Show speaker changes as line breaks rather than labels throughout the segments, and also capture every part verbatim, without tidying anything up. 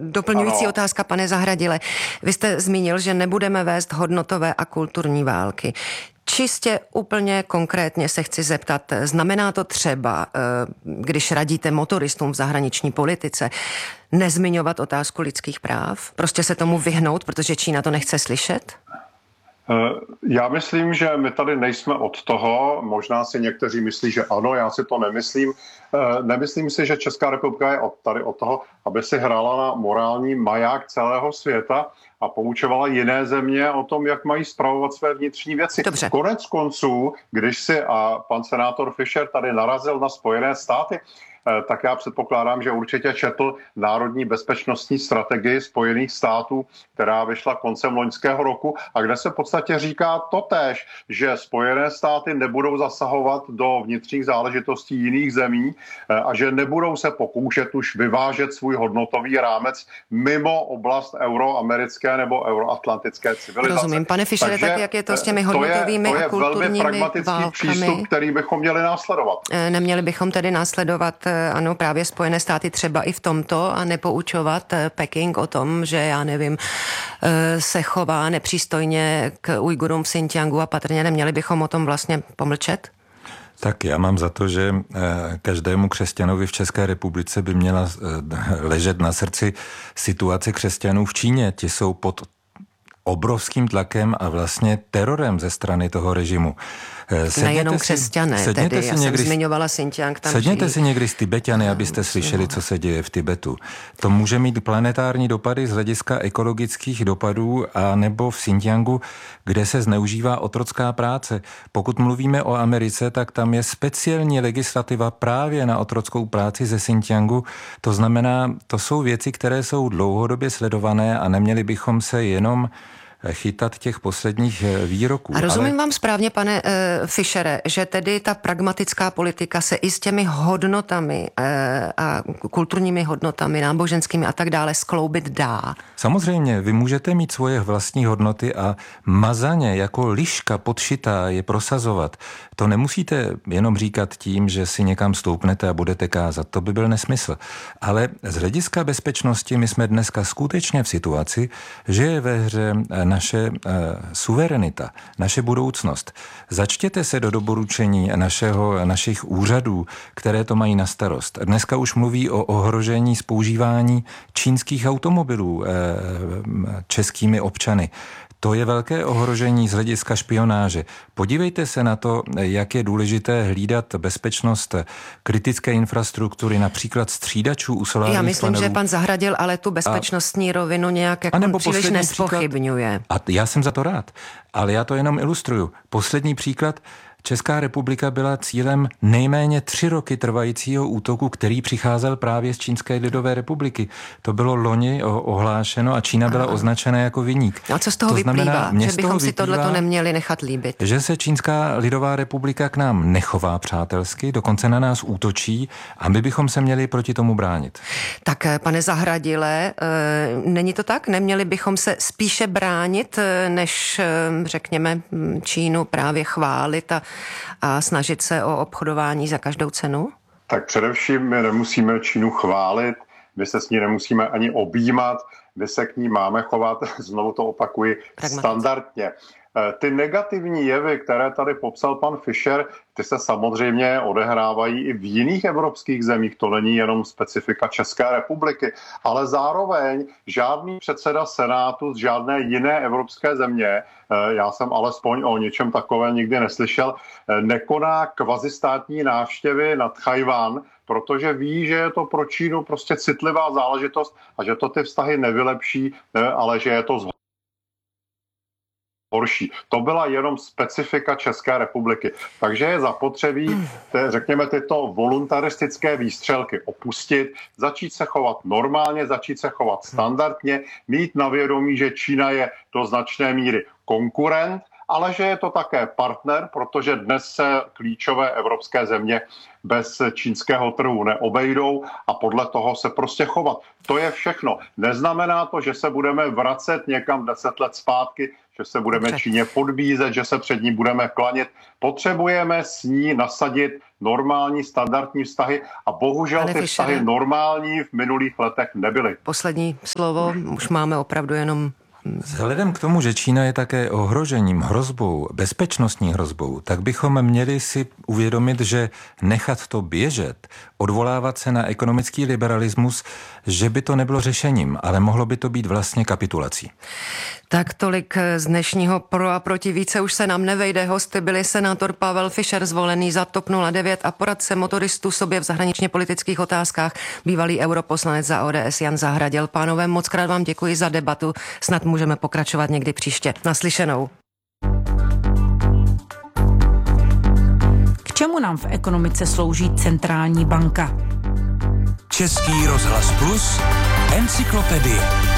doplňující ano. otázka, pane Zahradile. Vy jste zmínil, že nebudeme vést hodnotové a kulturní války. Čistě úplně konkrétně se chci zeptat, znamená to třeba, když radíte motoristům v zahraniční politice, nezmiňovat otázku lidských práv? Prostě se tomu vyhnout, protože Čína to nechce slyšet?
Já myslím, že my tady nejsme od toho, možná si někteří myslí, že ano, já si to nemyslím. Nemyslím si, že Česká republika je tady od toho, aby si hrála na morální maják celého světa a poučovala jiné země o tom, jak mají spravovat své vnitřní věci.
Dobře.
Konec konců, když si a pan senátor Fischer tady narazil na Spojené státy, tak já předpokládám, že určitě četl Národní bezpečnostní strategii Spojených států, která vyšla koncem loňského roku a kde se v podstatě říká totéž, že Spojené státy nebudou zasahovat do vnitřních záležitostí jiných zemí a že nebudou se pokoušet už vyvážet svůj hodnotový rámec mimo oblast euroamerické nebo euroatlantické civilizace.
Rozumím. Pane Fischere, tak jak je to s těmi hodnotovými
to je,
a kulturními
velmi pragmatický
válkami?
Přístup, který bychom měli následovat.
Neměli bychom tedy následovat ano, právě Spojené státy třeba i v tomto a nepoučovat Peking o tom, že já nevím, se chová nepřístojně k Ujgurům v Xinjiangu a patrně neměli bychom o tom vlastně pomlčet?
Tak já mám za to, že každému křesťanovi v České republice by měla ležet na srdci situace křesťanů v Číně. Ti jsou pod obrovským tlakem a vlastně terorem ze strany toho režimu.
Sedněte Nejenom křesťané, si, tedy si já někdy, jsem zmiňovala Xinjiang. Tam
sedněte
žijí.
si někdy s Tibetany, abyste slyšeli, co se děje v Tibetu. To může mít planetární dopady z hlediska ekologických dopadů a nebo v Xinjiangu, kde se zneužívá otrocká práce. Pokud mluvíme o Americe, tak tam je speciální legislativa právě na otrockou práci ze Xinjiangu. To znamená, to jsou věci, které jsou dlouhodobě sledované a neměli bychom se jenom chytat těch posledních výroků.
A rozumím ale... vám správně, pane uh, Fischere, že tedy ta pragmatická politika se i s těmi hodnotami uh, a kulturními hodnotami, náboženskými a tak dále skloubit dá?
Samozřejmě, vy můžete mít svoje vlastní hodnoty a mazaně jako liška podšitá je prosazovat. To nemusíte jenom říkat tím, že si někam stoupnete a budete kázat. To by byl nesmysl. Ale z hlediska bezpečnosti my jsme dneska skutečně v situaci, že je ve hře naše eh, suverenita, naše budoucnost. Začtěte se do doporučení našeho, našich úřadů, které to mají na starost. Dneska už mluví o ohrožení z používání čínských automobilů eh, českými občany. To je velké ohrožení z hlediska špionáže. Podívejte se na to, jak je důležité hlídat bezpečnost kritické infrastruktury, například střídačů u solárních panelů.
Já myslím, panelů. Že pan Zahradil ale tu bezpečnostní a, rovinu nějak jako příliš nespochybňuje.
Příklad, a já jsem za to rád, ale já to jenom ilustruju. Poslední příklad. Česká republika byla cílem nejméně tři roky trvajícího útoku, který přicházel právě z Čínské lidové republiky. To bylo loni ohlášeno a Čína byla označena jako viník.
A co z toho
to
vyplývá?
Znamená,
že bychom si tohleto neměli nechat líbit?
Že se Čínská lidová republika k nám nechová přátelsky, dokonce na nás útočí a my bychom se měli proti tomu bránit.
Tak, pane Zahradile, není to tak? Neměli bychom se spíše bránit, než řekněme Čínu právě chválit a a snažit se o obchodování za každou cenu?
Tak především my nemusíme Čínu chválit, my se s ní nemusíme ani objímat, my se k ní máme chovat, znovu to opakuji, standardně. Ty negativní jevy, které tady popsal pan Fischer, ty se samozřejmě odehrávají i v jiných evropských zemích. To není jenom specifika České republiky, ale zároveň žádný předseda Senátu z žádné jiné evropské země, já jsem alespoň o něčem takovém nikdy neslyšel, nekoná kvazistátní návštěvy na Tchaj-wan, protože ví, že je to pro Čínu prostě citlivá záležitost a že to ty vztahy nevylepší, ale že je to zhodné. Horší. To byla jenom specifika České republiky. Takže je zapotřebí, řekněme, tyto voluntaristické výstřelky opustit, začít se chovat normálně, začít se chovat standardně, mít na vědomí, že Čína je do značné míry konkurent ale že je to také partner, protože dnes se klíčové evropské země bez čínského trhu neobejdou a podle toho se prostě chovat. To je všechno. Neznamená to, že se budeme vracet někam deset let zpátky, že se budeme Číně podbízet, že se před ní budeme klanět. Potřebujeme s ní nasadit normální, standardní vztahy a bohužel Pane ty Fischere, vztahy normální v minulých letech nebyly.
Poslední slovo, už máme opravdu jenom...
Vzhledem k tomu, že Čína je také ohrožením, hrozbou, bezpečnostní hrozbou, tak bychom měli si uvědomit, že nechat to běžet, odvolávat se na ekonomický liberalismus, že by to nebylo řešením, ale mohlo by to být vlastně kapitulací.
Tak tolik z dnešního Pro a proti. Více už se nám nevejde. Hosty byli senátor Pavel Fischer, zvolený za TOP nula devět, a poradce motoristů sobě v zahraničně politických otázkách, bývalý europoslanec za O D S Jan Zahradil. Pánové, moc krát vám děkuji za debatu. Snad můžeme pokračovat někdy příště. Naslyšenou.
K čemu nám v ekonomice slouží centrální banka?
Český rozhlas Plus, encyklopedie.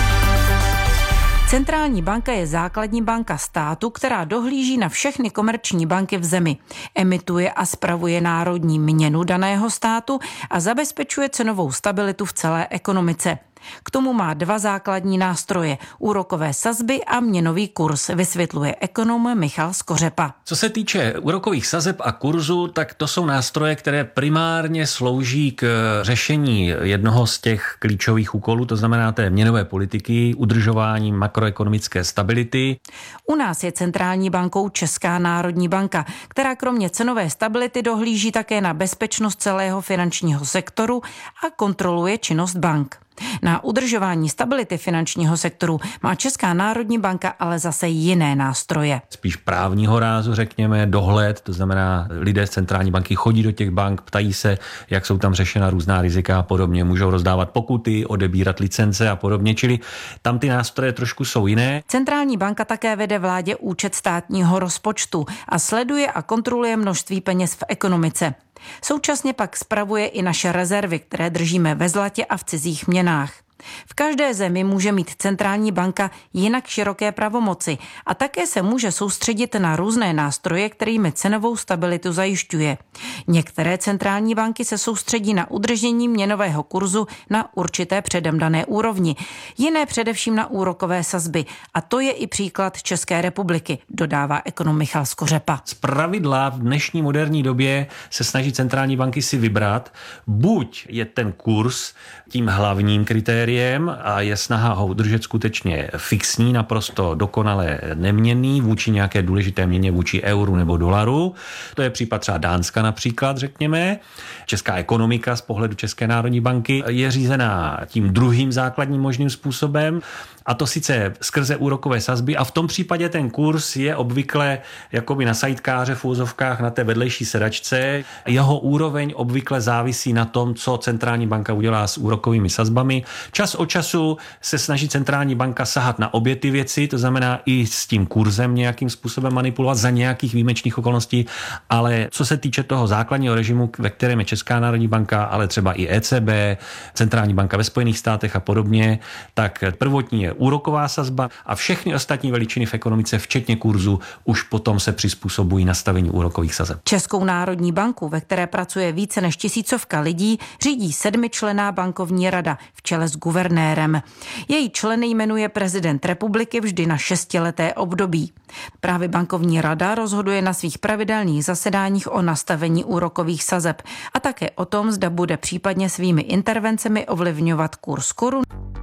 Centrální banka je základní banka státu, která dohlíží na všechny komerční banky v zemi. Emituje a spravuje národní měnu daného státu a zabezpečuje cenovou stabilitu v celé ekonomice. K tomu má dva základní nástroje, úrokové sazby a měnový kurz, vysvětluje ekonom Michal Skořepa.
Co se týče úrokových sazeb a kurzu, tak to jsou nástroje, které primárně slouží k řešení jednoho z těch klíčových úkolů, to znamená té měnové politiky, udržování makroekonomické stability.
U nás je centrální bankou Česká národní banka, která kromě cenové stability dohlíží také na bezpečnost celého finančního sektoru a kontroluje činnost bank. Na udržování stability finančního sektoru má Česká národní banka ale zase jiné nástroje.
Spíš právního rázu, řekněme, dohled, to znamená, lidé z centrální banky chodí do těch bank, ptají se, jak jsou tam řešena různá rizika a podobně, můžou rozdávat pokuty, odebírat licence a podobně, čili tam ty nástroje trošku jsou jiné.
Centrální banka také vede vládě účet státního rozpočtu a sleduje a kontroluje množství peněz v ekonomice. Současně pak spravuje i naše rezervy, které držíme ve zlatě a v cizích měnách. V každé zemi může mít centrální banka jinak široké pravomoci a také se může soustředit na různé nástroje, kterými cenovou stabilitu zajišťuje. Některé centrální banky se soustředí na udržení měnového kurzu na určité předem dané úrovni, jiné především na úrokové sazby. A to je i příklad České republiky, dodává ekonom Michal Skořepa.
Zpravidla v dnešní moderní době se snaží centrální banky si vybrat, buď je ten kurz tím hlavním kritériem a je snaha ho udržet skutečně fixní, naprosto dokonale neměnný vůči nějaké důležité měně, vůči euru nebo dolaru. To je případ třeba Dánska například, řekněme. Česká ekonomika z pohledu České národní banky je řízená tím druhým základním možným způsobem, a to sice skrze úrokové sazby, a v tom případě ten kurz je obvykle jakoby na sidekáře v úzovkách na té vedlejší sedačce. Jeho úroveň obvykle závisí na tom, co centrální banka udělá s úrokovými sazbami. Čas od času se snaží centrální banka sahat na obě ty věci, to znamená i s tím kurzem nějakým způsobem manipulovat za nějakých výjimečných okolností, ale co se týče toho základního režimu, ve kterém je Česká národní banka, ale třeba i E C B, centrální banka ve Spojených státech a podobně, tak prvotní je úroková sazba a všechny ostatní veličiny v ekonomice, včetně kurzu, už potom se přizpůsobují nastavení úrokových sazeb.
Českou národní banku, ve které pracuje více než tisícovka lidí, řídí sedmičlenná bankovní rada v čele s guvernérem. Její členy jmenuje prezident republiky vždy na šestileté období. Právě bankovní rada rozhoduje na svých pravidelných zasedáních o nastavení úrokových sazeb a také o tom, zda bude případně svými intervencemi ovlivňovat kurz korun.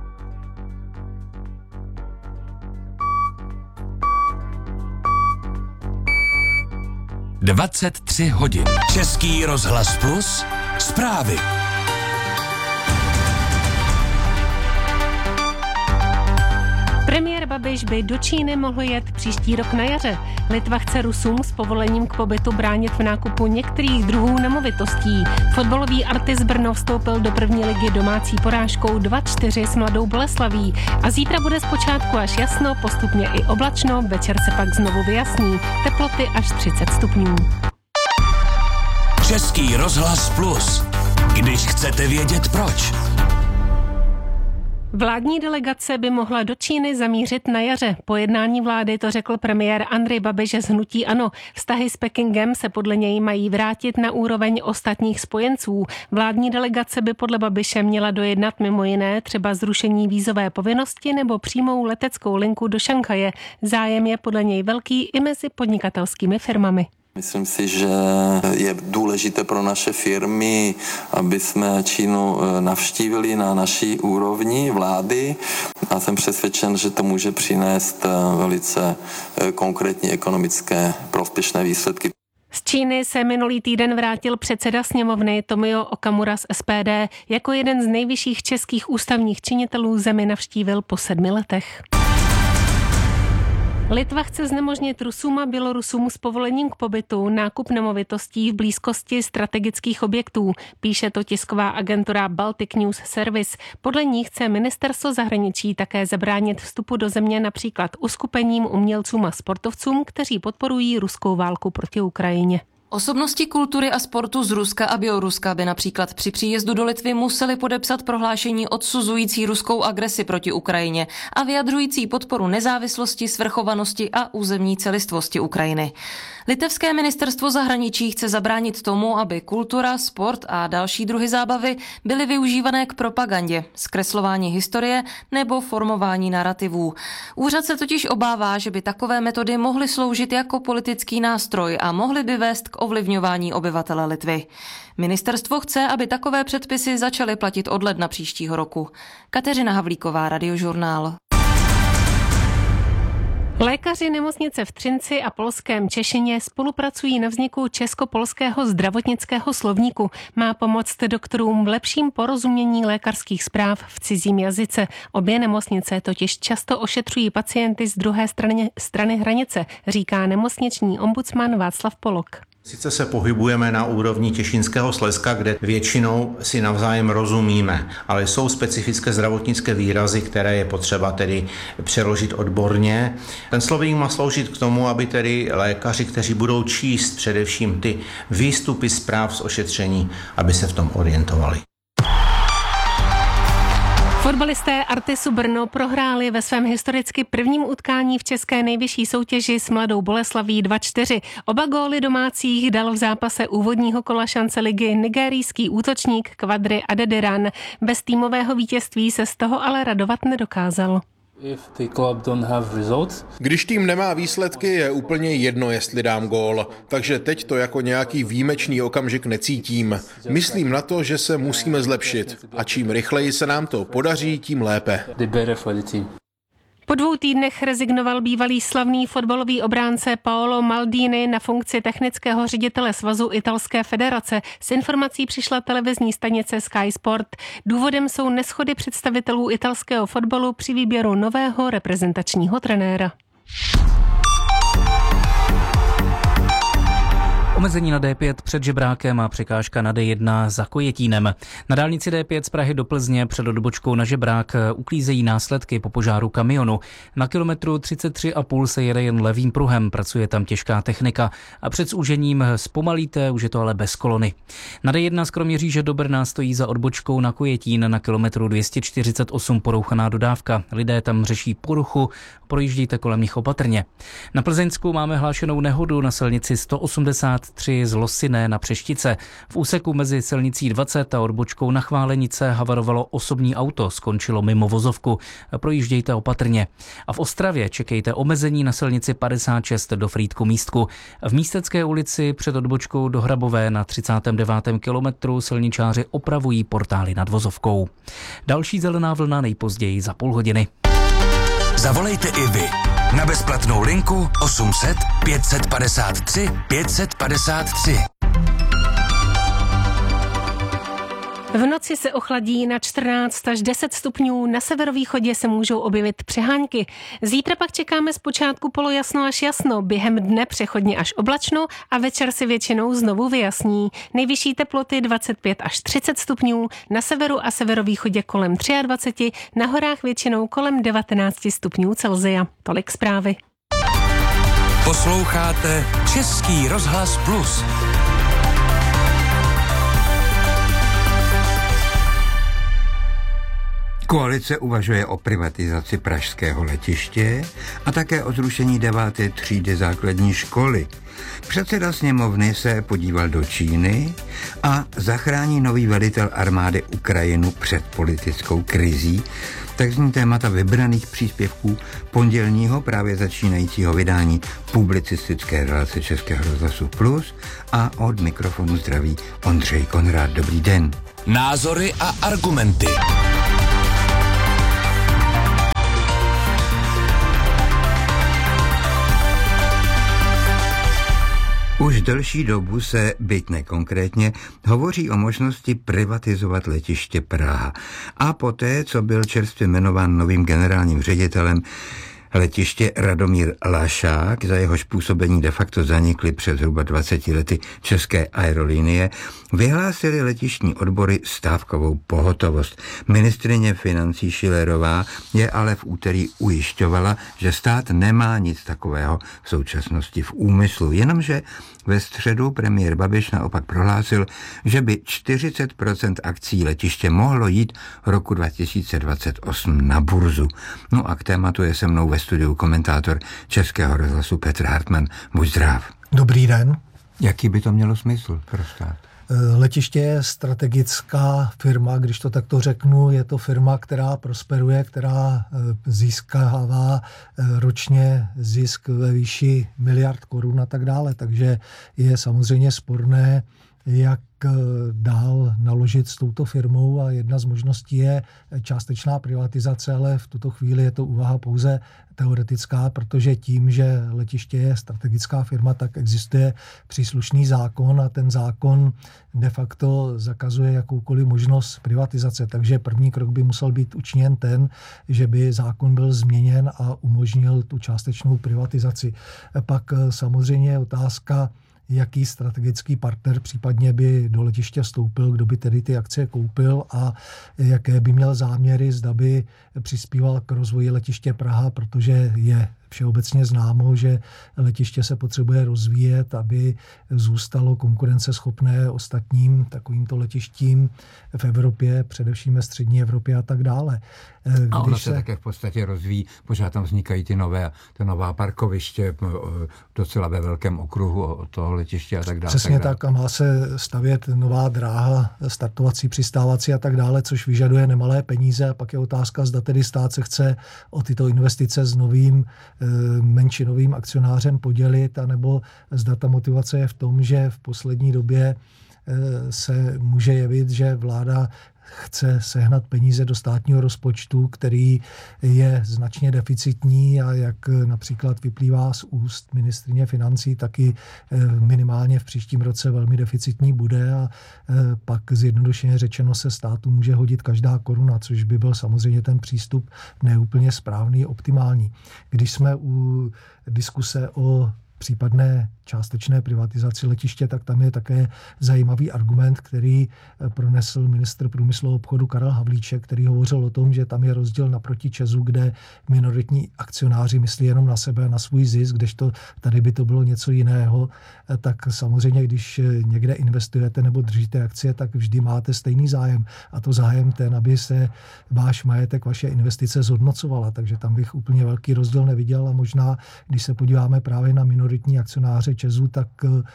dvacet tři hodin. Český rozhlas Plus, zprávy.
Premiér Babiš by do Číny mohl jet příští rok na jaře. Litva chce Rusům s povolením k pobytu bránit v nákupu některých druhů nemovitostí. Fotbalový Artis Brno vstoupil do první ligy domácí porážkou dva čtyři s Mladou Boleslaví. A zítra bude zpočátku až jasno, postupně i oblačno, večer se pak znovu vyjasní. Teploty až třicet stupňů.
Český rozhlas Plus. Když chcete vědět proč.
Vládní delegace by mohla do Číny zamířit na jaře. Po jednání vlády to řekl premiér Andrej Babiš z hnutí ANO. Vztahy s Pekingem se podle něj mají vrátit na úroveň ostatních spojenců. Vládní delegace by podle Babiše měla dojednat mimo jiné třeba zrušení vízové povinnosti nebo přímou leteckou linku do Šanghaje. Zájem je podle něj velký i mezi podnikatelskými firmami.
Myslím si, že je důležité pro naše firmy, aby jsme Čínu navštívili na naší úrovni vlády a jsem přesvědčen, že to může přinést velice konkrétní ekonomické prospěšné výsledky.
Z Číny se minulý týden vrátil předseda sněmovny Tomio Okamura z S P D. Jako jeden z nejvyšších českých ústavních činitelů zemi navštívil po sedmi letech. Litva chce znemožnit Rusům a Bělorusům s povolením k pobytu nákup nemovitostí v blízkosti strategických objektů. Píše to tisková agentura Baltic News Service. Podle ní chce ministerstvo zahraničí také zabránit vstupu do země například uskupením, umělcům a sportovcům, kteří podporují ruskou válku proti Ukrajině.
Osobnosti kultury a sportu z Ruska a Běloruska by například při příjezdu do Litvy museli podepsat prohlášení odsuzující ruskou agresi proti Ukrajině a vyjadřující podporu nezávislosti, svrchovanosti a územní celistvosti Ukrajiny. Litevské ministerstvo zahraničí chce zabránit tomu, aby kultura, sport a další druhy zábavy byly využívané k propagandě, zkreslování historie nebo formování narrativů. Úřad se totiž obává, že by takové metody mohly sloužit jako politický nástroj a mohly by vést k ovlivňování obyvatele Litvy. Ministerstvo chce, aby takové předpisy začaly platit od ledna příštího roku. Kateřina Havlíková, Radiožurnál.
Lékaři nemocnice v Třinci a polském Češině spolupracují na vzniku česko-polského zdravotnického slovníku. Má pomoct doktorům v lepším porozumění lékařských zpráv v cizím jazyce. Obě nemocnice totiž často ošetřují pacienty z druhé strany, strany hranice, říká nemocniční ombudsman Václav Polok.
Sice se pohybujeme na úrovni Těšínského Slezska, kde většinou si navzájem rozumíme, ale jsou specifické zdravotnické výrazy, které je potřeba tedy přeložit odborně. Ten slovník má sloužit k tomu, aby tedy lékaři, kteří budou číst především ty výstupy zpráv z ošetření, aby se v tom orientovali.
Fotbalisté Artisu Brno prohráli ve svém historicky prvním utkání v české nejvyšší soutěži s Mladou Boleslaví dva čtyři. Oba góly domácích dal v zápase úvodního kola šance ligy nigerijský útočník Kwadri Adediran. Bez týmového vítězství se z toho ale radovat nedokázal.
Když tým nemá výsledky, je úplně jedno, jestli dám gól. Takže teď to jako nějaký výjimečný okamžik necítím. Myslím na to, že se musíme zlepšit. A čím rychleji se nám to podaří, tím lépe.
Po dvou týdnech rezignoval bývalý slavný fotbalový obránce Paolo Maldini na funkci technického ředitele svazu italské federace. S informací přišla televizní stanice Sky Sport. Důvodem jsou neshody představitelů italského fotbalu při výběru nového reprezentačního trenéra.
Omezení na D pět před Žebrákem a překážka na D jedna za Kojetínem. Na dálnici D pět z Prahy do Plzně před odbočkou na Žebrák uklízejí následky po požáru kamionu. Na kilometru třicet tři a půl se jede jen levým pruhem, pracuje tam těžká technika a před zúžením zpomalíte, už je to ale bez kolony. Na D jedna z Kroměříže do Brna stojí za odbočkou na Kojetín na kilometru dvě stě čtyřicet osm porouchaná dodávka. Lidé tam řeší poruchu, projíždějte kolem nich opatrně. Na Plzeňsku máme hlášenou nehodu na silnici sto osmdesát tři z Losiné na Přeštice. V úseku mezi silnicí dvacet a odbočkou na Chválenice havarovalo osobní auto, skončilo mimo vozovku. Projíždějte opatrně. A v Ostravě čekejte omezení na silnici padesát šest do Frýdku Místku. V Místecké ulici před odbočkou do Hrabové na třicátém devátém kilometru silničáři opravují portály nad vozovkou. Další zelená vlna nejpozději za půl hodiny.
Zavolejte i vy na bezplatnou linku osm set pět padesát tři pět padesát tři.
V noci se ochladí na čtrnáct až deset stupňů, na severovýchodě se můžou objevit přehánky. Zítra pak čekáme zpočátku polojasno až jasno, během dne přechodně až oblačno a večer si většinou znovu vyjasní. Nejvyšší teploty dvacet pět až třicet stupňů, na severu a severovýchodě kolem dvacet tři, na horách většinou kolem devatenáct stupňů Celsia. Tolik zprávy.
Posloucháte Český rozhlas Plus.
Koalice uvažuje o privatizaci pražského letiště a také o zrušení deváté třídy základní školy. Předseda sněmovny se podíval do Číny a zachrání nový velitel armády Ukrajinu před politickou krizí. Tak zní témata vybraných příspěvků pondělního právě začínajícího vydání publicistické relace Českého rozhlasu Plus a od mikrofonu zdraví Ondřej Konrád. Dobrý den.
Názory a argumenty.
Už delší dobu se, byť nekonkrétně, hovoří o možnosti privatizovat letiště Praha. A poté, co byl čerstvě jmenován novým generálním ředitelem letiště Radomír Lašák, za jehož působení de facto zanikly před zhruba dvaceti lety české aerolinie, vyhlásili letištní odbory stávkovou pohotovost. Ministryně financí Schillerová je ale v úterý ujišťovala, že stát nemá nic takového v současnosti v úmyslu, jenomže ve středu premiér Babiš naopak prohlásil, že by čtyřicet procent akcí letiště mohlo jít roku dva tisíce dvacet osm na burzu. No a k tématu je se mnou ve studiu komentátor Českého rozhlasu Petr Hartmann. Buď zdrav.
Dobrý den.
Jaký by to mělo smysl pro stát?
Letiště je strategická firma, když to takto řeknu, je to firma, která prosperuje, která získává ročně zisk ve výši miliard korun a tak dále, takže je samozřejmě sporné, jak dál naložit s touto firmou a jedna z možností je částečná privatizace, ale v tuto chvíli je to úvaha pouze teoretická, protože tím, že letiště je strategická firma, tak existuje příslušný zákon a ten zákon de facto zakazuje jakoukoliv možnost privatizace. Takže první krok by musel být učiněn ten, že by zákon byl změněn a umožnil tu částečnou privatizaci. Pak samozřejmě je otázka, jaký strategický partner případně by do letiště vstoupil, kdo by tedy ty akcie koupil a jaké by měl záměry, zda by přispíval k rozvoji letiště Praha, protože je všeobecně známo, že letiště se potřebuje rozvíjet, aby zůstalo konkurenceschopné ostatním takovýmto letištím v Evropě, především ve střední Evropě a tak dále.
Když a ono se, se také v podstatě rozvíjí, pořád tam vznikají ty nové, ty nová parkoviště docela ve velkém okruhu od toho letiště a tak dále.
Přesně
tak,
tak a má se stavět nová dráha, startovací, přistávací a tak dále, což vyžaduje nemalé peníze a pak je otázka, zda tedy stát se chce o tyto investice s novým menšinovým akcionářem podělit, anebo zda ta motivace je v tom, že v poslední době se může jevit, že vláda chce sehnat peníze do státního rozpočtu, který je značně deficitní a jak například vyplývá z úst ministryně financí, taky minimálně v příštím roce velmi deficitní bude a pak zjednodušeně řečeno se státu může hodit každá koruna, což by byl samozřejmě ten přístup neúplně správný, optimální. Když jsme u diskuse o případné částečné privatizaci letiště, tak tam je také zajímavý argument, který pronesl ministr průmyslu a obchodu Karel Havlíček, který hovořil o tom, že tam je rozdíl naproti ČEZu, kde minoritní akcionáři myslí jenom na sebe a na svůj zisk, kdežto tady by to bylo něco jiného. Tak samozřejmě, když někde investujete nebo držíte akcie, tak vždy máte stejný zájem. A to zájem ten, aby se váš majetek, vaše investice zhodnocovala. Takže tam bych úplně velký rozdíl neviděl a možná, když se podíváme právě na minoritní akcionáře ČEZu, tak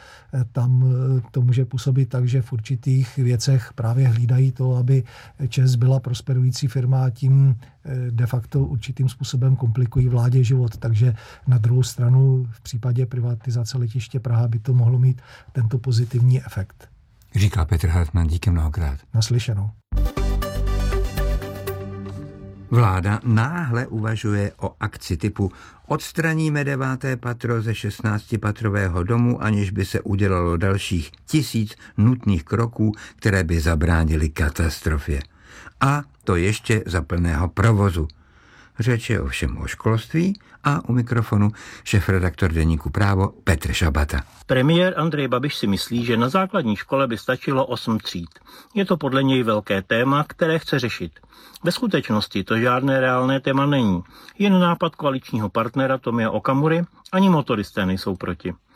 tam to může působit tak, že v určitých věcech právě hlídají to, aby ČEZ byla prosperující firma a tím de facto určitým způsobem komplikují vládě život. Takže na druhou stranu v případě privatizace letiště Praha by to mohlo mít tento pozitivní efekt.
Říká Petr Hartmann, díky mnohokrát.
Naslyšenou.
Vláda náhle uvažuje o akci typu odstraníme deváté patro ze šestnáctipatrového domu, aniž by se udělalo dalších tisíc nutných kroků, které by zabránily katastrofě. A to ještě za plného provozu. Řeč je ovšem o školství a u mikrofonu šéfredaktor deníku Právo Petr Šabata.
Premiér Andrej Babiš si myslí, že na základní škole by stačilo osm tříd. Je to podle něj velké téma, které chce řešit. Ve skutečnosti to žádné reálné téma není. Jen nápad koaličního partnera Tomia Okamury, ani motoristé nejsou proti.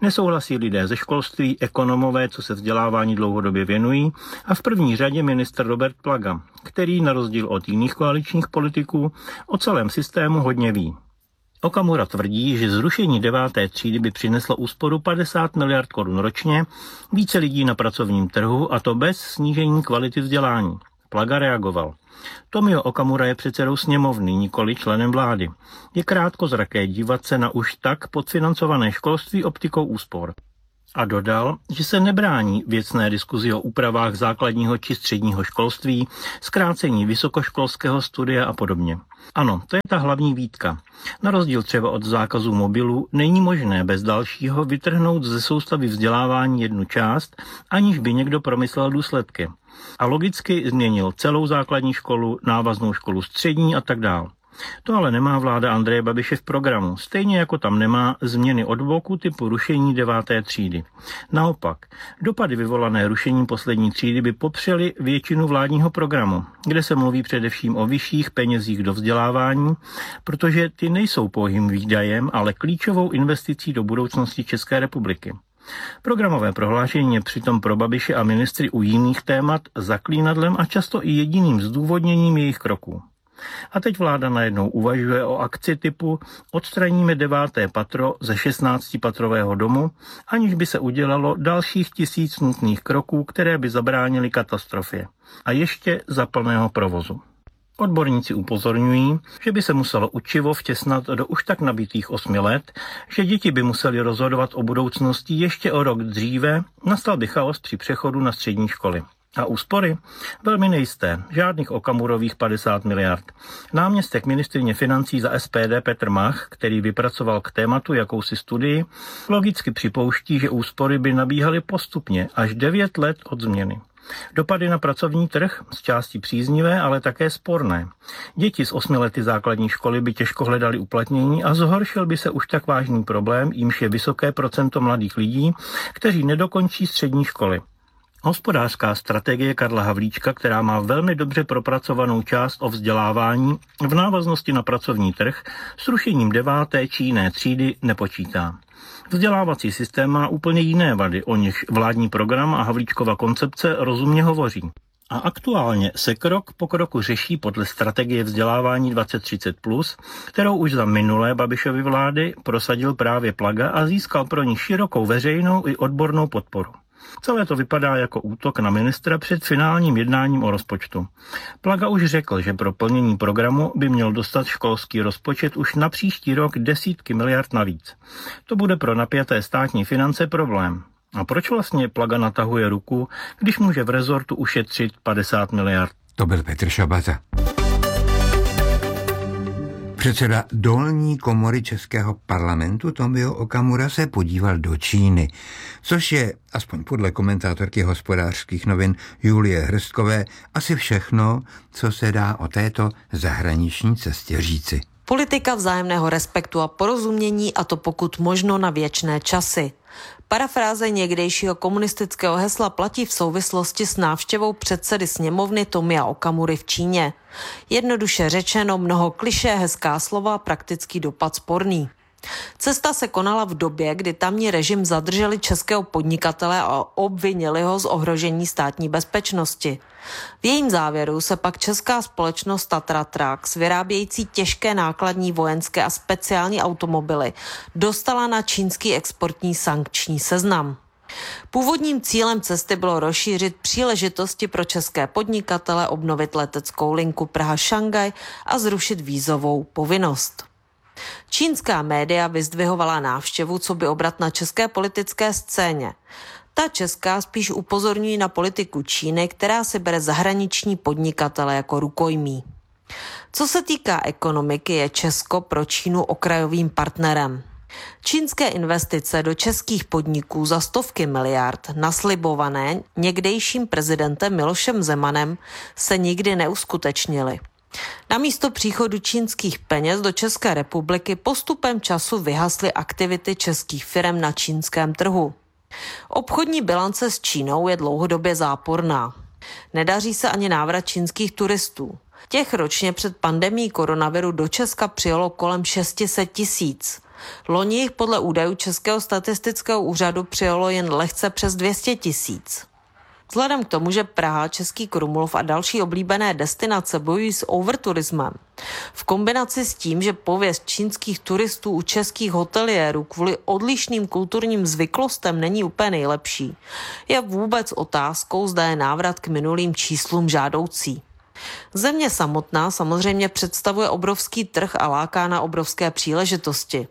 Nesouhlasí lidé ze školství, ekonomové, co se vzdělávání dlouhodobě věnují, a v první řadě ministr Robert Plaga, který na rozdíl od jiných koaličních politiků o celém systému hodně ví. Okamura tvrdí, že zrušení deváté třídy by přineslo úsporu padesát miliard korun ročně, více lidí na pracovním trhu, a to bez snížení kvality vzdělání. Plaga reagoval. Tomio Okamura je předsedou sněmovny, nikoli členem vlády. Je krátkozraké dívat se na už tak podfinancované školství optikou úspor. A dodal, že se nebrání věcné diskuzi o úpravách základního či středního školství, zkrácení vysokoškolského studia a podobně. Ano, to je ta hlavní výtka. Na rozdíl třeba od zákazu mobilů není možné bez dalšího vytrhnout ze soustavy vzdělávání jednu část, aniž by někdo promyslel důsledky. A logicky změnil celou základní školu, návaznou školu střední a tak dále. To ale nemá vláda Andreje Babiše v programu, stejně jako tam nemá změny od boku typu rušení deváté třídy. Naopak, dopady vyvolané rušením poslední třídy by popřely většinu vládního programu, kde se mluví především o vyšších penězích do vzdělávání, protože ty nejsou pouhým výdajem, ale klíčovou investicí do budoucnosti České republiky. Programové prohlášení je přitom pro Babiše a ministry u jiných témat zaklínadlem a často i jediným zdůvodněním jejich kroků. A teď vláda najednou uvažuje o akci typu odstraníme deváté patro ze šestnáctipatrového domu, aniž by se udělalo dalších tisíc nutných kroků, které by zabránily katastrofě. A ještě za plného provozu. Odborníci upozorňují, že by se muselo učivo vtěsnat do už tak nabitých osmi let, že děti by museli rozhodovat o budoucnosti ještě o rok dříve, nastal by chaos při přechodu na střední školy. A úspory? Velmi nejisté, žádných Okamurových padesát miliard. Náměstek ministryně financí za S P D Petr Mach, který vypracoval k tématu jakousi studii, logicky připouští, že úspory by nabíhaly postupně až devět let od změny. Dopady na pracovní trh z části příznivé, ale také sporné. Děti z osmi lety základní školy by těžko hledali uplatnění a zhoršil by se už tak vážný problém, jímž je vysoké procento mladých lidí, kteří nedokončí střední školy. Hospodářská strategie Karla Havlíčka, která má velmi dobře propracovanou část o vzdělávání v návaznosti na pracovní trh, s rušením deváté či jiné třídy nepočítá. Vzdělávací systém má úplně jiné vady, o nichž vládní program a Havlíčkova koncepce rozumně hovoří. A aktuálně se krok po kroku řeší podle strategie vzdělávání dvacet třicet plus, kterou už za minulé Babišovy vlády prosadil právě Plaga a získal pro ní širokou veřejnou i odbornou podporu. Celé to vypadá jako útok na ministra před finálním jednáním o rozpočtu. Plaga už řekl, že pro plnění programu by měl dostat školský rozpočet už na příští rok desítky miliard navíc. To bude pro napjaté státní finance problém. A proč vlastně Plaga natahuje ruku, když může v rezortu ušetřit padesát miliard?
To byl Petr Šabata. Předseda dolní komory Českého parlamentu Tomio Okamura se podíval do Číny, což je, aspoň podle komentátorky Hospodářských novin Julie Hrstkové, asi všechno, co se dá o této zahraniční cestě říci.
Politika vzájemného respektu a porozumění, a to pokud možno na věčné časy. Parafráze někdejšího komunistického hesla platí v souvislosti s návštěvou předsedy sněmovny Tomia Okamury v Číně. Jednoduše řečeno, mnoho klišé, hezká slova, praktický dopad sporný. Cesta se konala v době, kdy tamní režim zadrželi českého podnikatele a obvinili ho z ohrožení státní bezpečnosti. V jejím závěru se pak česká společnost Tatra Trucks, vyrábějící těžké nákladní vojenské a speciální automobily, dostala na čínský exportní sankční seznam. Původním cílem cesty bylo rozšířit příležitosti pro české podnikatele, obnovit leteckou linku Praha-Šangaj a zrušit vízovou povinnost. Čínská média vyzdvihovala návštěvu coby obrat na české politické scéně. Ta česká spíš upozorňují na politiku Číny, která si bere zahraniční podnikatele jako rukojmí. Co se týká ekonomiky, je Česko pro Čínu okrajovým partnerem. Čínské investice do českých podniků za stovky miliard, naslibované někdejším prezidentem Milošem Zemanem, se nikdy neuskutečnily. Namísto příchodu čínských peněz do České republiky postupem času vyhasly aktivity českých firem na čínském trhu. Obchodní bilance s Čínou je dlouhodobě záporná. Nedaří se ani návrat čínských turistů. Těch ročně před pandemií koronaviru do Česka přijelo kolem šest set tisíc. Loni jich podle údajů Českého statistického úřadu přijelo jen lehce přes dvě stě tisíc. Vzhledem k tomu, že Praha, Český Krumlov a další oblíbené destinace bojují s overturismem, v kombinaci s tím, že pověst čínských turistů u českých hoteliérů kvůli odlišným kulturním zvyklostem není úplně nejlepší, je vůbec otázkou, zda je návrat k minulým číslům žádoucí. Země samotná samozřejmě představuje obrovský trh a láká na obrovské příležitosti.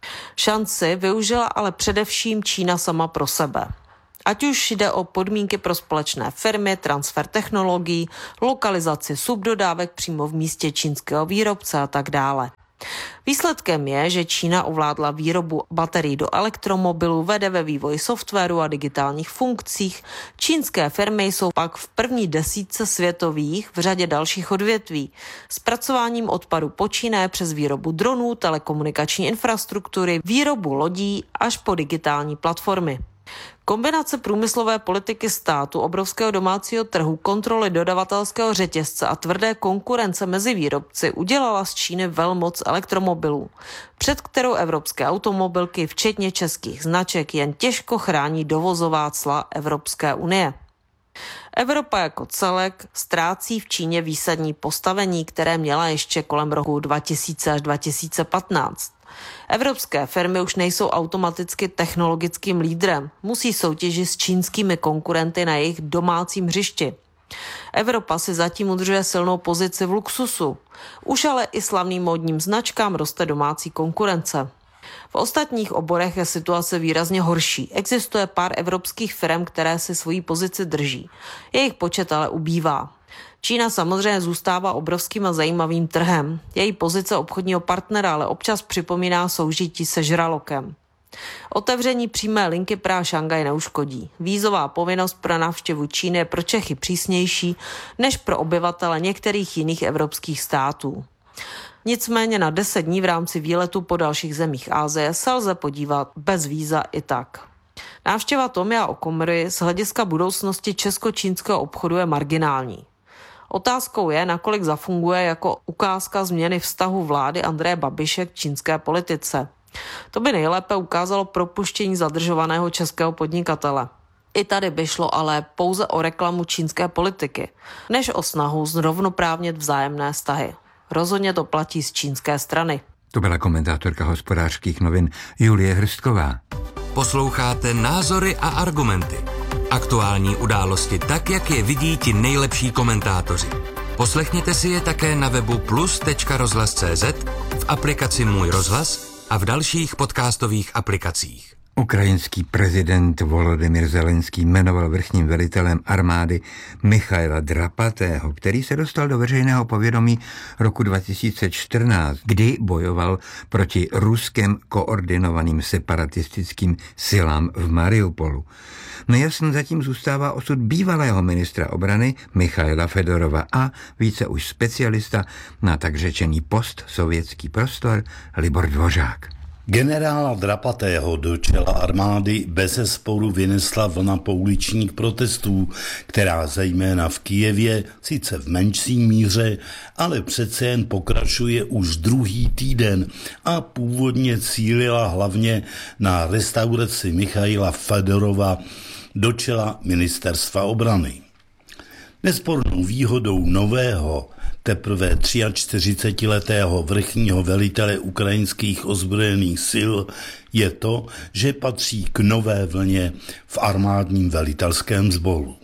Šanci využila ale především Čína sama pro sebe. Ať už jde o podmínky pro společné firmy, transfer technologií, lokalizaci subdodávek přímo v místě čínského výrobce a tak dále. Výsledkem je, že Čína ovládla výrobu baterií do elektromobilů, vede ve vývoji softwaru a digitálních funkcích. Čínské firmy jsou pak v první desítce světových v řadě dalších odvětví. Zpracováním odpadu počínaje přes výrobu dronů, telekomunikační infrastruktury, výrobu lodí až po digitální platformy. Kombinace průmyslové politiky státu, obrovského domácího trhu, kontroly dodavatelského řetězce a tvrdé konkurence mezi výrobci udělala z Číny velmoc elektromobilů, před kterou evropské automobilky, včetně českých značek, jen těžko chrání dovozová cla Evropské unie. Evropa jako celek ztrácí v Číně výsadní postavení, které měla ještě kolem roku dva tisíce až dva tisíce patnáct. Evropské firmy už nejsou automaticky technologickým lídrem, musí soutěžit s čínskými konkurenty na jejich domácím hřišti. Evropa si zatím udržuje silnou pozici v luxusu. Už ale i slavným módním značkám roste domácí konkurence. V ostatních oborech je situace výrazně horší. Existuje pár evropských firm, které si svoji pozici drží. Jejich počet ale ubývá. Čína samozřejmě zůstává obrovským a zajímavým trhem. Její pozice obchodního partnera ale občas připomíná soužití se žralokem. Otevření přímé linky Praha-Šangaj neuškodí. Vízová povinnost pro návštěvu Číny je pro Čechy přísnější než pro obyvatele některých jiných evropských států. Nicméně na deset dní v rámci výletu po dalších zemích Asie se lze podívat bez víza i tak. Návštěva Tomia Okomury z hlediska budoucnosti česko-čínského obchodu je marginální. Otázkou je, nakolik zafunguje jako ukázka změny vztahu vlády Andreje Babiše k čínské politice. To by nejlépe ukázalo propuštění zadržovaného českého podnikatele. I tady by šlo ale pouze o reklamu čínské politiky, než o snahu zrovnoprávnit vzájemné vztahy. Rozhodně to platí z čínské strany.
To byla komentátorka Hospodářských novin Julie Hrstková.
Posloucháte Názory a argumenty. Aktuální události tak, jak je vidí ti nejlepší komentátoři. Poslechněte si je také na webu plus tečka rozhlas tečka cé zet, v aplikaci Můj rozhlas a v dalších podcastových aplikacích.
Ukrajinský prezident Volodymyr Zelenský jmenoval vrchním velitelem armády Michaila Drapatého, který se dostal do veřejného povědomí roku dva tisíce čtrnáct, kdy bojoval proti ruským koordinovaným separatistickým silám v Mariupolu. Nejasný zatím zůstává osud bývalého ministra obrany Michaila Fedorova a více už specialista na tak řečený postsovětský prostor Libor Dvořák.
Generála Drapatého do čela armády bezesporu vynesla vlna pouličních protestů, která zejména v Kyjevě, sice v menší míře, ale přece jen pokračuje už druhý týden a původně cílila hlavně na restauraci Michaila Fedorova do čela ministerstva obrany. Nespornou výhodou nového teprve čtyřicetiletého vrchního velitele ukrajinských ozbrojených sil je to, že patří k nové vlně v armádním velitelském sboru.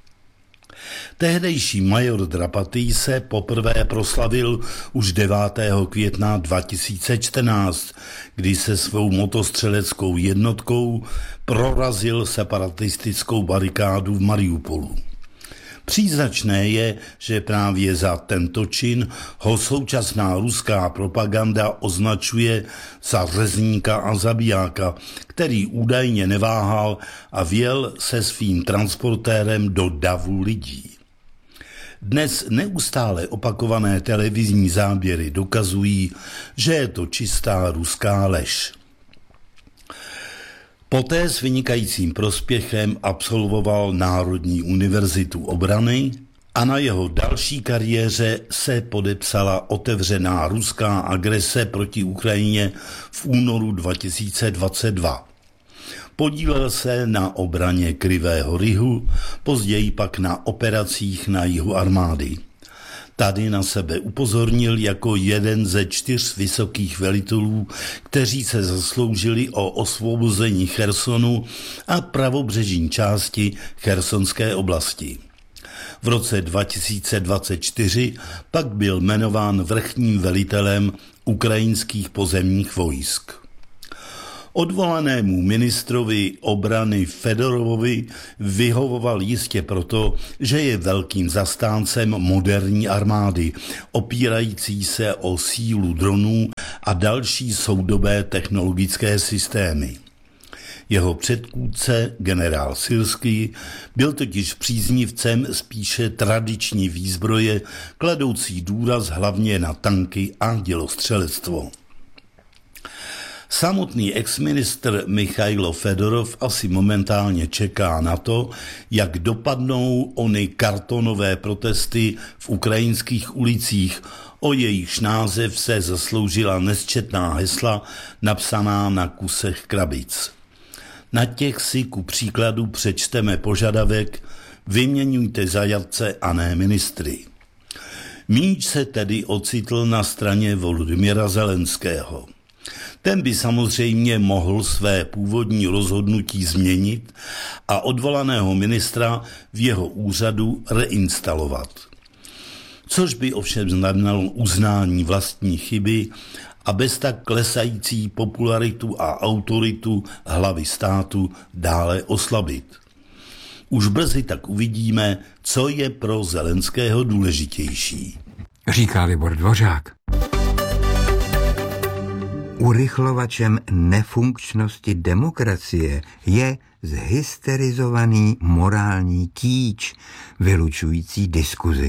Tehdejší major Drapatý se poprvé proslavil už devátého května dva tisíce čtrnáct, kdy se svou motostřeleckou jednotkou prorazil separatistickou barikádu v Mariupolu. Příznačné je, že právě za tento čin ho současná ruská propaganda označuje za řezníka a zabijáka, který údajně neváhal a vjel se svým transportérem do davu lidí. Dnes neustále opakované televizní záběry dokazují, že je to čistá ruská lež. Poté s vynikajícím prospěchem absolvoval Národní univerzitu obrany a na jeho další kariéře se podepsala otevřená ruská agrese proti Ukrajině v únoru dva tisíce dvacet dva. Podílel se na obraně Krivého Rihu, později pak na operacích na jihu armády. Tady na sebe upozornil jako jeden ze čtyř vysokých velitelů, kteří se zasloužili o osvobození Chersonu a pravobřežní části Chersonské oblasti. V roce dva tisíce dvacet čtyři pak byl jmenován vrchním velitelem ukrajinských pozemních vojsk. Odvolanému ministrovi obrany Fedorovovi vyhovoval jistě proto, že je velkým zastáncem moderní armády, opírající se o sílu dronů a další soudobé technologické systémy. Jeho předchůdce, generál Syrský, byl totiž příznivcem spíše tradiční výzbroje, kladoucí důraz hlavně na tanky a dělostřelectvo. Samotný exministr Michailo Fedorov asi momentálně čeká na to, jak dopadnou ony kartonové protesty v ukrajinských ulicích, o jejichž název se zasloužila nesčetná hesla napsaná na kusech krabic. Na těch si ku příkladu přečteme požadavek: vyměňujte zajatce a ne ministry. Míč se tedy ocitl na straně Volodymyra Zelenského. Ten by samozřejmě mohl své původní rozhodnutí změnit a odvolaného ministra v jeho úřadu reinstalovat. Což by ovšem znamenalo uznání vlastní chyby a bez tak klesající popularitu a autoritu hlavy státu dále oslabit. Už brzy tak uvidíme, co je pro Zelenského důležitější.
Říká Libor Dvořák. Urychlovačem nefunkčnosti demokracie je zhysterizovaný morální kýč, vylučující diskuzi.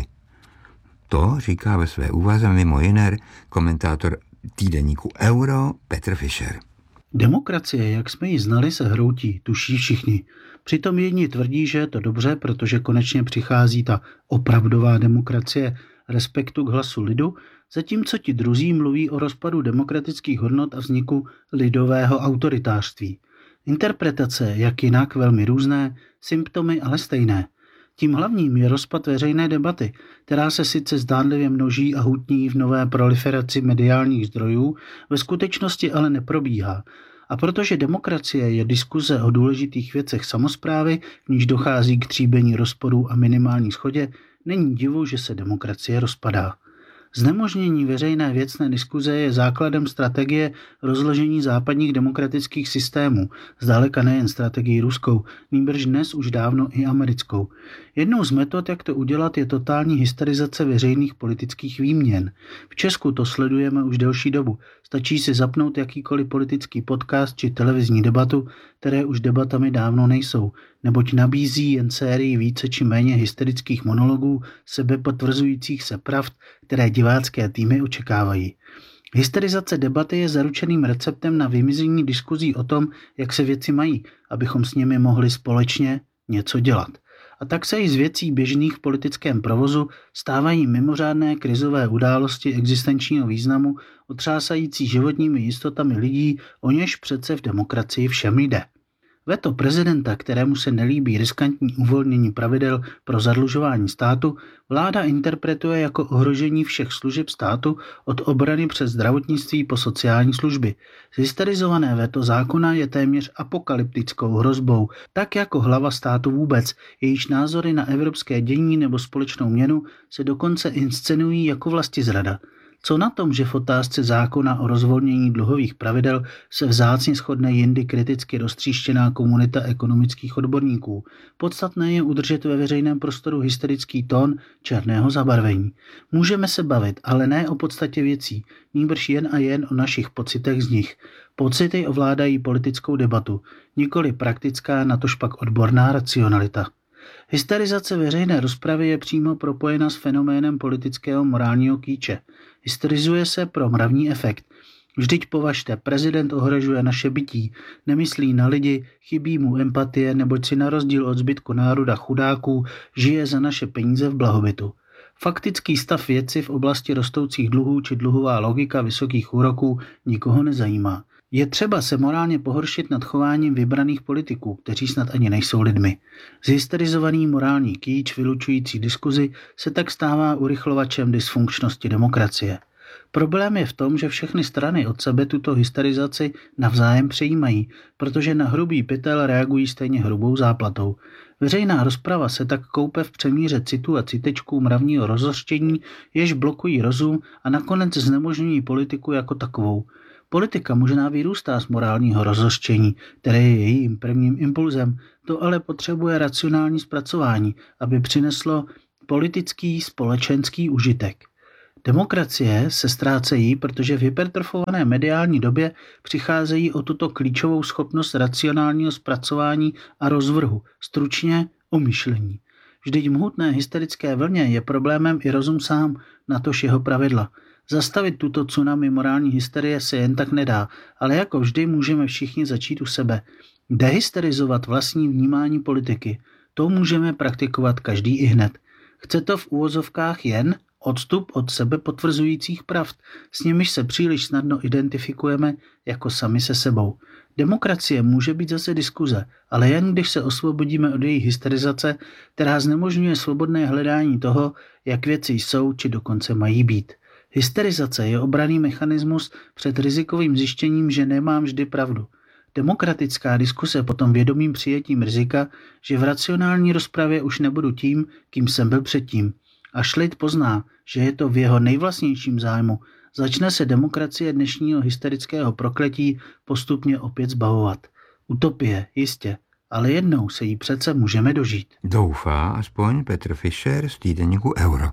To říká ve své úvaze mimo jiné komentátor týdeníku Euro Petr Fischer.
Demokracie, jak jsme ji znali, se hroutí, tuší všichni. Přitom jedni tvrdí, že je to dobře, protože konečně přichází ta opravdová demokracie respektu k hlasu lidu, zatímco ti druzí mluví o rozpadu demokratických hodnot a vzniku lidového autoritářství. Interpretace, jak jinak, velmi různé, symptomy ale stejné. Tím hlavním je rozpad veřejné debaty, která se sice zdánlivě množí a hutní v nové proliferaci mediálních zdrojů, ve skutečnosti ale neprobíhá. A protože demokracie je diskuze o důležitých věcech samosprávy, v níž dochází k tříbení rozporů a minimální shodě, není divu, že se demokracie rozpadá. Znemožnění veřejné věcné diskuze je základem strategie rozložení západních demokratických systémů, zdaleka nejen strategii ruskou, nýbrž dnes už dávno i americkou. Jednou z metod, jak to udělat, je totální hysterizace veřejných politických výměn. V Česku to sledujeme už delší dobu. Stačí si zapnout jakýkoliv politický podcast či televizní debatu, které už debatami dávno nejsou, neboť nabízí jen sérii více či méně hysterických monologů, sebepotvrzujících se pravd, které divácké týmy očekávají. Hysterizace debaty je zaručeným receptem na vymizení diskuzí o tom, jak se věci mají, abychom s nimi mohli společně něco dělat. A tak se i z věcí běžných v politickém provozu stávají mimořádné krizové události existenčního významu, otřásající životními jistotami lidí, o něž přece v demokracii všem jde. Veto prezidenta, kterému se nelíbí riskantní uvolnění pravidel pro zadlužování státu, vláda interpretuje jako ohrožení všech služeb státu od obrany přes zdravotnictví po sociální služby. Hysterizované veto zákona je téměř apokalyptickou hrozbou, tak jako hlava státu vůbec, jejíž názory na evropské dění nebo společnou měnu se dokonce inscenují jako vlastizrada. Co na tom, že v otázce zákona o rozvolnění dluhových pravidel se vzácně shodne jindy kriticky roztříštěná komunita ekonomických odborníků? Podstatné je udržet ve veřejném prostoru hysterický tón černého zabarvení. Můžeme se bavit, ale ne o podstatě věcí, nýbrž jen a jen o našich pocitech z nich. Pocity ovládají politickou debatu, nikoli praktická, natož pak odborná racionalita. Hysterizace veřejné rozpravy je přímo propojena s fenoménem politického morálního kýče. Hysterizuje se pro mravní efekt. Vždyť považte, prezident ohrožuje naše bytí, nemyslí na lidi, chybí mu empatie, neboť si na rozdíl od zbytku národa chudáků žije za naše peníze v blahobytu. Faktický stav věci v oblasti rostoucích dluhů či dluhová logika vysokých úroků nikoho nezajímá. Je třeba se morálně pohoršit nad chováním vybraných politiků, kteří snad ani nejsou lidmi. Zhysterizovaný morální kýč vylučující diskuzi se tak stává urychlovačem dysfunkčnosti demokracie. Problém je v tom, že všechny strany od sebe tuto hysterizaci navzájem přejímají, protože na hrubý pytel reagují stejně hrubou záplatou. Veřejná rozprava se tak koupe v přemíře citů a citečků mravního rozhořčení, jež blokují rozum a nakonec znemožňují politiku jako takovou. Politika možná vyrůstá z morálního rozhořčení, které je jejím prvním impulzem, to ale potřebuje racionální zpracování, aby přineslo politický společenský užitek. Demokracie se ztrácejí, protože v hypertrofované mediální době přicházejí o tuto klíčovou schopnost racionálního zpracování a rozvrhu, stručně o myšlení. Vždyť v mohutné hysterické vlně je problémem i rozum sám, natož jeho pravidla. Zastavit tuto tsunami morální hysterie se jen tak nedá, ale jako vždy můžeme všichni začít u sebe. Dehysterizovat vlastní vnímání politiky, to můžeme praktikovat každý i hned. Chce to v úvozovkách jen odstup od sebe potvrzujících pravd, s nimiž se příliš snadno identifikujeme jako sami se sebou. Demokracie může být zase diskuze, ale jen když se osvobodíme od její hysterizace, která znemožňuje svobodné hledání toho, jak věci jsou či dokonce mají být. Hysterizace je obranný mechanismus před rizikovým zjištěním, že nemám vždy pravdu. Demokratická diskuse potom vědomým přijetím rizika, že v racionální rozpravě už nebudu tím, kým jsem byl předtím. Až lid pozná, že je to v jeho nejvlastnějším zájmu, začne se demokracie dnešního hysterického prokletí postupně opět zbavovat. Utopie, jistě, ale jednou se jí přece můžeme dožít.
Doufá aspoň Petr Fischer z týdeníku Euro.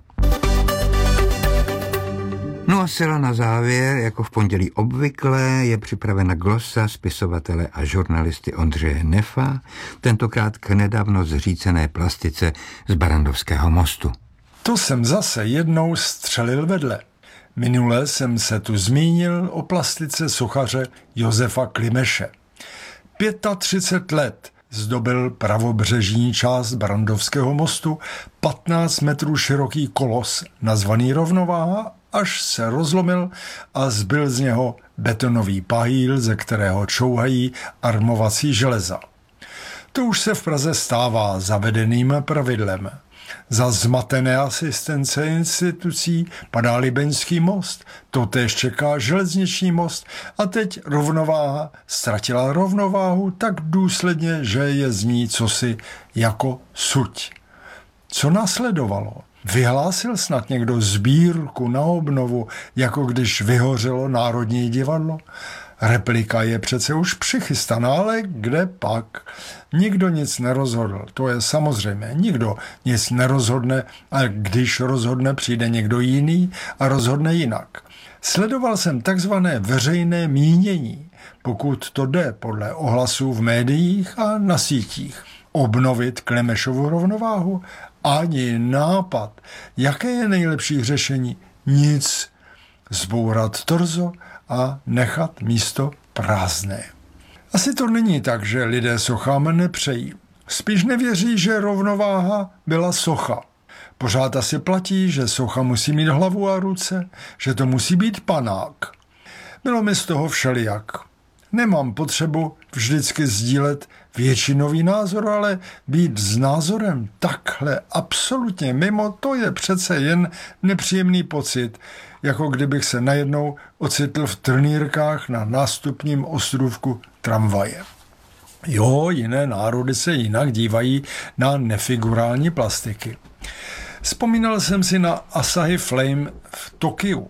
No a zcela na závěr, jako v pondělí obvykle, je připravena glosa spisovatele a žurnalisty Ondřeje Nefa, tentokrát k nedávno zřícené plastice z Barrandovského mostu.
To jsem zase jednou střelil vedle. Minule jsem se tu zmínil o plastice sochaře Josefa Klimeše. třicet pět let zdobil pravobřežní část Barrandovského mostu patnáct metrů široký kolos nazvaný Rovnováha, až se rozlomil a zbyl z něho betonový pahýl, ze kterého čouhají armovací železa. To už se v Praze stává zavedeným pravidlem. Za zmatené asistence institucí padá Libeňský most, totéž čeká železniční most a teď Rovnováha ztratila rovnováhu tak důsledně, že je z ní cosi jako suť. Co následovalo? Vyhlásil snad někdo sbírku na obnovu, jako když vyhořelo Národní divadlo? Replika je přece už přichystaná, ale kde pak? Nikdo nic nerozhodl, to je samozřejmé. Nikdo nic nerozhodne, a když rozhodne, přijde někdo jiný a rozhodne jinak. Sledoval jsem takzvané veřejné mínění, pokud to jde podle ohlasů v médiích a na sítích. Obnovit Klimešovu rovnováhu? Ani nápad. Jaké je nejlepší řešení? Nic. Zbourat torzo a nechat místo prázdné. Asi to není tak, že lidé sochám nepřejí. Spíš nevěří, že rovnováha byla socha. Pořád asi platí, že socha musí mít hlavu a ruce, že to musí být panák. Bylo mi z toho všelijak. Nemám potřebu vždycky sdílet většinový názor, ale být s názorem takhle absolutně mimo, to je přece jen nepříjemný pocit, jako kdybych se najednou ocitl v trnírkách na nástupním ostrůvku tramvaje. Jo, jiné národy se jinak dívají na nefigurální plastiky. Vzpomínal jsem si na Asahi Flame v Tokiu.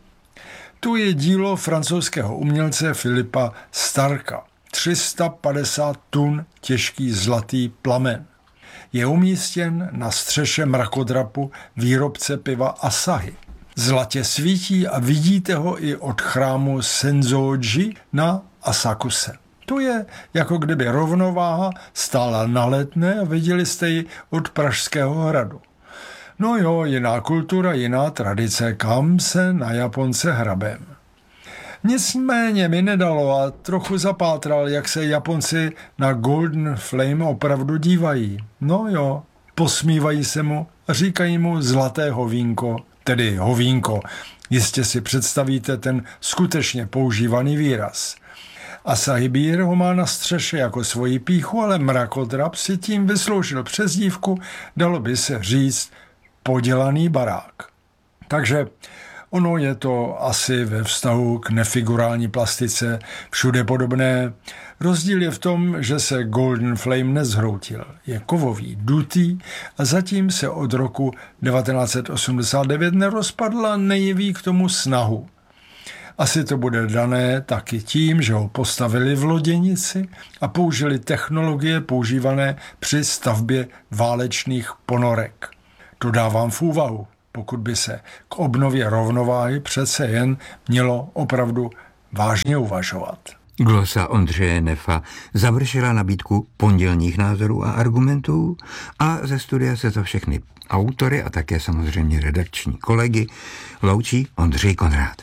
Tu je dílo francouzského umělce Filipa Starka. tři sta padesát tun těžký zlatý plamen. Je umístěn na střeše mrakodrapu výrobce piva Asahi. Zlatě svítí a vidíte ho i od chrámu Senzoji na Asakuse. To je, jako kdyby rovnováha stála na Letné a viděli jste ji od Pražského hradu. No jo, jiná kultura, jiná tradice, kam se na Japonce hrabem. Nicméně mi nedalo a trochu zapátral, jak se Japonci na Golden Flame opravdu dívají. No jo, posmívají se mu a říkají mu zlaté hovínko, tedy hovínko. Jistě si představíte ten skutečně používaný výraz. A Sahibír ho má na střeše jako svoji pýchu, ale mrakodrap si tím vysloužil přezdívku, dalo by se říct, podělaný barák. Takže ono je to asi ve vztahu k nefigurální plastice všude podobné. Rozdíl je v tom, že se Golden Flame nezhroutil. Je kovový, dutý a zatím se od roku devatenáct set osmdesát devět nerozpadla, nejeví k tomu snahu. Asi to bude dané taky tím, že ho postavili v loděnici a použili technologie používané při stavbě válečných ponorek. To dávám v úvahu, pokud by se k obnově rovnováhy přece jen mělo opravdu vážně uvažovat.
Glosa Ondřeje Nefa završila nabídku pondělních názorů a argumentů a ze studia se za všechny autory a také samozřejmě redakční kolegy loučí Ondřej Konrád.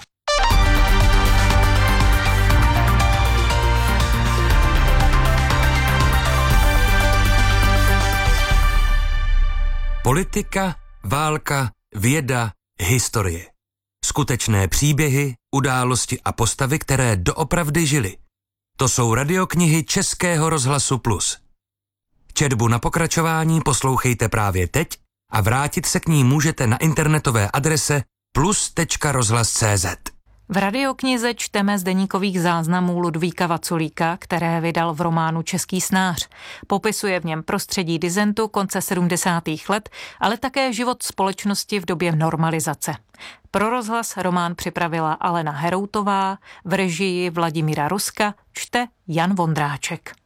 Politika, válka, věda, historie. Skutečné příběhy, události a postavy, které doopravdy žily. To jsou radioknihy Českého rozhlasu Plus. Četbu na pokračování poslouchejte právě teď a vrátit se k ní můžete na internetové adrese plus tečka rozhlas tečka cé zet.
V radioknize čteme z deníkových záznamů Ludvíka Vaculíka, které vydal v románu Český snář. Popisuje v něm prostředí disentu konce sedmdesátých let, ale také život společnosti v době normalizace. Pro rozhlas román připravila Alena Heroutová, v režii Vladimíra Ruska čte Jan Vondráček.